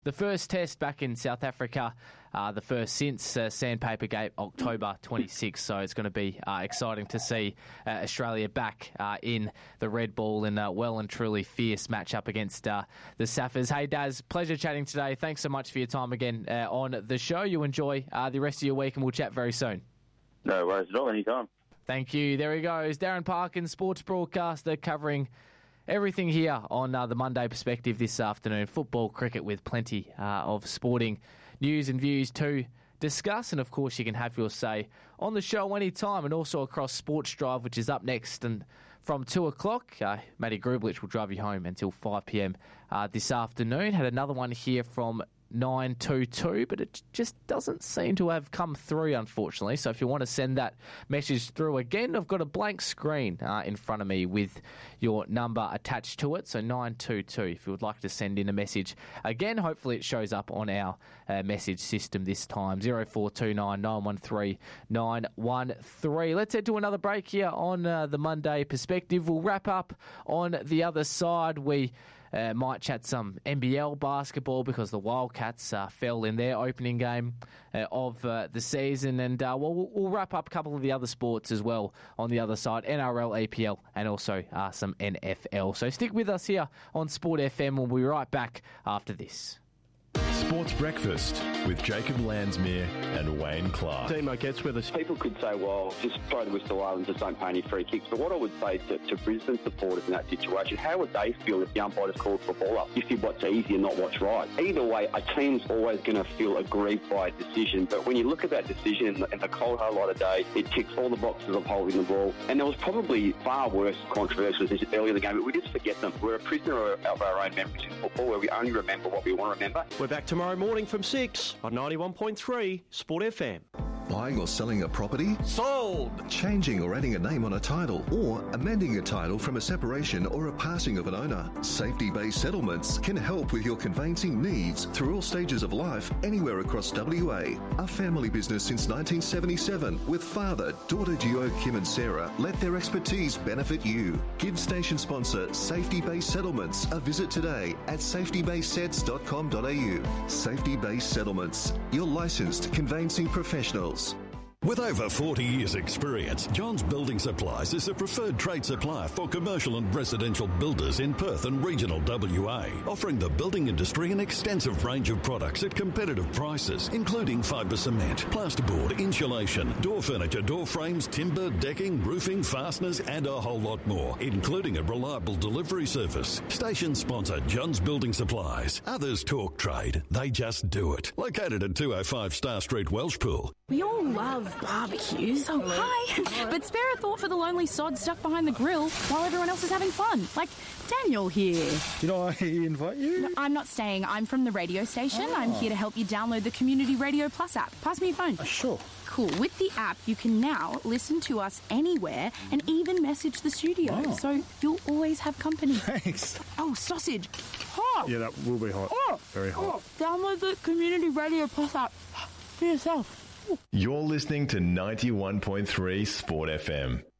The first test back in South Africa, the first since Sandpaper Gate, October 26. So it's going to be exciting to see Australia back in the red ball in a well and truly fierce matchup against the Saffers. Hey, Daz, pleasure chatting today. Thanks so much for your time again on the show. You enjoy the rest of your week and we'll chat very soon. No worries at all, anytime. Thank you. There he goes, Darren Parkin, sports broadcaster, covering everything here on the Monday Perspective this afternoon. Football, cricket, with plenty of sporting news and views to discuss. And, of course, you can have your say on the show anytime and also across Sports Drive, which is up next. And from 2 o'clock, Matty Grublich will drive you home until 5 p.m. This afternoon. Had another one here from 922, but it just doesn't seem to have come through, unfortunately. So if you want to send that message through again, I've got a blank screen in front of me with your number attached to it. So 922, if you would like to send in a message again, hopefully it shows up on our message system this time. 0429 913 913. Let's head to another break here on the Monday Perspective. We'll wrap up on the other side. We might chat some NBL basketball because the Wildcats fell in their opening game of the season. And we'll wrap up a couple of the other sports as well on the other side, NRL, EPL, and also some NFL. So stick with us here on Sport FM. We'll be right back after this. Sports Breakfast with Jacob Landsmere and Wayne Clark. Demo gets with us. People could say, well, just throw the whistle out and just don't pay any free kicks. But what I would say to Brisbane supporters in that situation, how would they feel if the umpire just called for ball up? You see what's easy and not what's right. Either way, a team's always going to feel aggrieved by a decision. But when you look at that decision in the cold hard light of day, it ticks all the boxes of holding the ball. And there was probably far worse controversial decisions earlier in the game, but we just forget them. We're a prisoner of our own memories in football, where we only remember what we want to remember. We're back tomorrow morning from 6 on 91.3 Sport FM. Buying or selling a property? Sold! Changing or adding a name on a title, or amending a title from a separation or a passing of an owner. Safety Based Settlements can help with your conveyancing needs through all stages of life, anywhere across WA. A family business since 1977 with father, daughter Gio, Kim and Sarah. Let their expertise benefit you. Give station sponsor Safety Based Settlements a visit today at safetybasedsets.com.au. Safety Based Settlements, your licensed conveyancing professionals. With over 40 years' experience, Johns Building Supplies is the preferred trade supplier for commercial and residential builders in Perth and regional WA, offering the building industry an extensive range of products at competitive prices, including fibre cement, plasterboard, insulation, door furniture, door frames, timber, decking, roofing, fasteners, and a whole lot more, including a reliable delivery service. Station sponsor Johns Building Supplies. Others talk trade, they just do it. Located at 205 Star Street, Welshpool. We all love barbecues. Oh, hi. But spare a thought for the lonely sod stuck behind the grill while everyone else is having fun. Like Daniel here. Did I invite you? No, I'm not staying. I'm from the radio station. Oh. I'm here to help you download the Community Radio Plus app. Pass me your phone. Sure. Cool. With the app, you can now listen to us anywhere and even message the studio. Oh. So you'll always have company. Thanks. Oh, sausage. Hot. Yeah, that will be hot. Oh. Very hot. Oh. Download the Community Radio Plus app for yourself. You're listening to 91.3 Sport FM.